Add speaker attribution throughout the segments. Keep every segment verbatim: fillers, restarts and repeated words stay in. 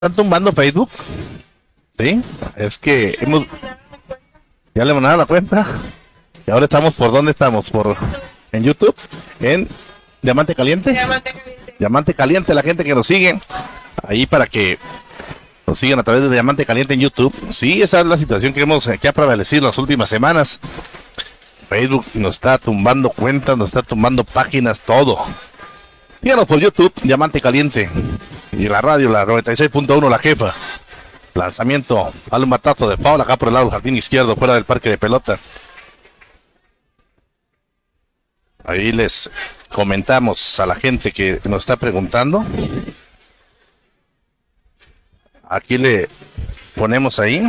Speaker 1: están tumbando Facebook. Sí, es que hemos ya le mandaron la cuenta y ahora estamos por dónde estamos, por en YouTube, en Diamante Caliente.
Speaker 2: Diamante Caliente.
Speaker 1: Diamante Caliente, la gente que nos sigue ahí para que nos sigan a través de Diamante Caliente en YouTube. Sí, esa es la situación que hemos que ha prevalecido las últimas semanas. Facebook nos está tumbando cuentas, nos está tumbando páginas, todo. Síganos por YouTube, Diamante Caliente. Y la radio, la noventa y seis punto uno, La Jefa. Lanzamiento, dale un batazo de Paula acá por el lado del jardín izquierdo, fuera del parque de pelota. Ahí les comentamos a la gente que nos está preguntando. Aquí le ponemos ahí.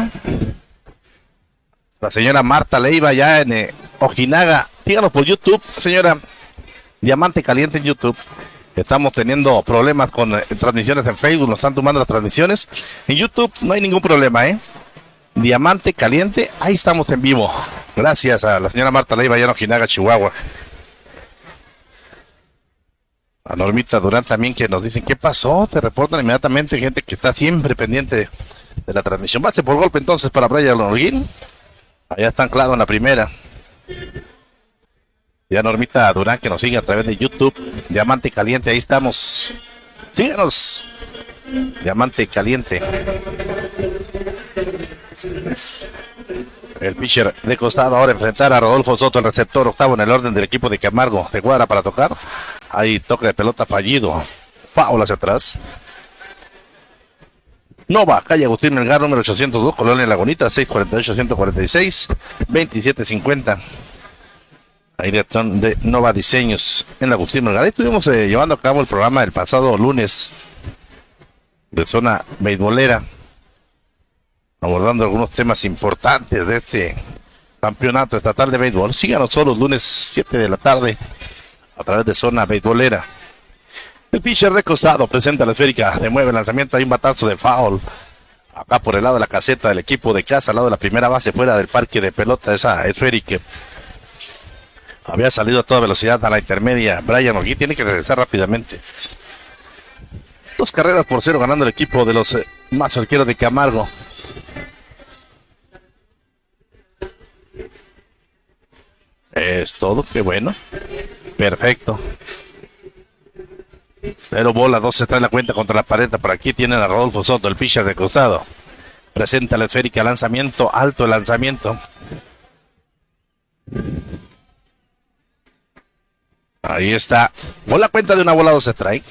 Speaker 1: La señora Marta Leiva ya en eh, Ojinaga. Síganos por YouTube, señora. Diamante Caliente en YouTube. Estamos teniendo problemas con eh, transmisiones en Facebook, nos están tomando las transmisiones. En YouTube no hay ningún problema, ¿eh? Diamante Caliente, ahí estamos en vivo. Gracias a la señora Marta Leiva, allá en Ojinaga, Chihuahua. A Normita Durán también, que nos dicen, ¿qué pasó? Te reportan inmediatamente gente que está siempre pendiente de, de la transmisión. Base por golpe entonces para Brian Holguín. Allá está anclado en la primera. Ya Normita Durán que nos sigue a través de YouTube. Diamante Caliente, ahí estamos. Síganos. Diamante Caliente. El pitcher de costado ahora enfrentar a Rodolfo Soto, el receptor octavo en el orden del equipo de Camargo. De cuadra para tocar. Hay toque de pelota fallido. Foul hacia atrás. Nova, calle Agustín Melgar, número ochocientos dos, Colonia Lagunita, seis cuarenta y ocho, ciento cuarenta y seis, veintisiete cincuenta. Ahí de Nova Diseños en la Agustín Melgar. Ahí estuvimos eh, llevando a cabo el programa el pasado lunes de zona beisbolera, abordando algunos temas importantes de este campeonato estatal de béisbol. Síganos todos los lunes siete de la tarde a través de zona beisbolera. El pitcher de costado presenta la esférica, de mueve el lanzamiento, hay un batazo de foul acá por el lado de la caseta del equipo de casa, al lado de la primera base, fuera del parque de pelota. Esa esférica había salido a toda velocidad a la intermedia. Brian Holguín tiene que regresar rápidamente. Dos carreras por cero ganando el equipo de los eh, mazorqueros de Camargo. Es todo, qué bueno. Perfecto. Cero bola, dos se trae la cuenta contra la pared. Por aquí tienen a Rodolfo Soto, el pitcher de costado. Presenta la esférica, lanzamiento, alto el lanzamiento. Ahí está. Bola cuenta de una bola, dos se trae.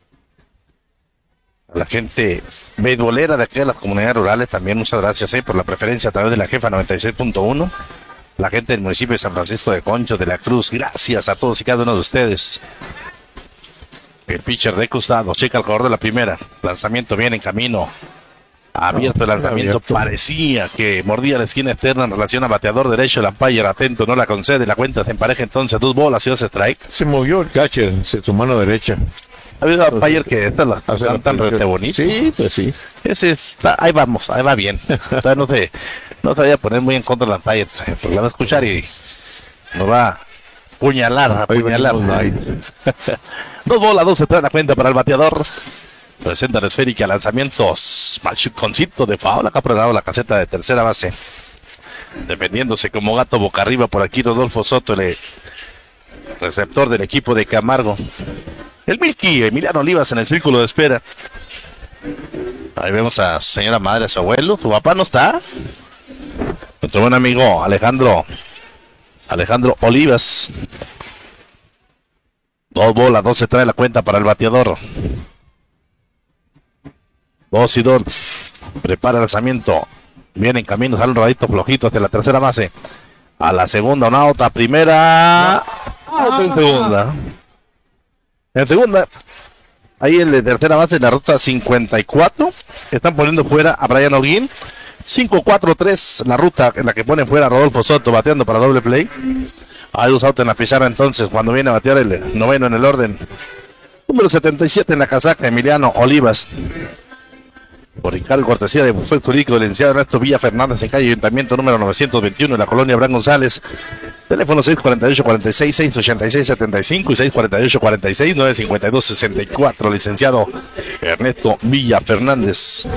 Speaker 1: A la gente beisbolera de aquí de las comunidades rurales también muchas gracias eh, por la preferencia a través de la Jefa noventa y seis punto uno. La gente del municipio de San Francisco de Concho, de la Cruz, gracias a todos y cada uno de ustedes. El pitcher de costado, checa el jugador de la primera. Lanzamiento viene en camino. Abierto el lanzamiento. Abierto. Parecía que mordía la esquina externa en relación a bateador derecho. El umpire atento, no la concede. La cuenta se empareja entonces. Dos bolas y dos strike.
Speaker 3: Se movió el catcher, su mano derecha.
Speaker 1: Ha habido umpire que estas las cantan rete bonito.
Speaker 3: Sí, pues sí.
Speaker 1: Ese está, ahí vamos, ahí va bien. Entonces no te, no te vaya a poner muy en contra del umpire, porque la va a escuchar y nos va a puñalar, a puñalar. Dos bolas, dos se trae la cuenta para el bateador. Presenta la esférica, lanzamientos, machuconcito de foul, acá por el lado de la caseta de tercera base. Defendiéndose como gato boca arriba por aquí Rodolfo Soto, el receptor del equipo de Camargo. El Milky, Emiliano Olivas en el círculo de espera. Ahí vemos a su señora madre, a su abuelo. Su papá no está. Nuestro buen amigo Alejandro Alejandro Olivas. Dos bolas, dos se trae la cuenta para el bateador. Dos y dos. Prepara el lanzamiento. Viene en camino, sale un rodito flojito hasta la tercera base. A la segunda, una otra, primera. Out en segunda. En segunda. Ahí el de tercera base en la ruta cincuenta y cuatro. Están poniendo fuera a Brian Holguín. cinco cuatro tres la ruta en la que ponen fuera a Rodolfo Soto bateando para doble play. Hay dos outs en la pizarra entonces cuando viene a batear el noveno en el orden. Número setenta y siete en la casaca, Emiliano Olivas. Por encargo cortesía de Bufet Jurídico del licenciado Ernesto Villa Fernández en calle Ayuntamiento número novecientos veintiuno en la colonia Abraham González. Teléfono seis cuarenta y ocho, cuarenta y seis, seis ochenta y seis, setenta y cinco y seis cuarenta y ocho, cuarenta y seis, nueve cincuenta y dos, sesenta y cuatro. Licenciado Ernesto Villa Fernández.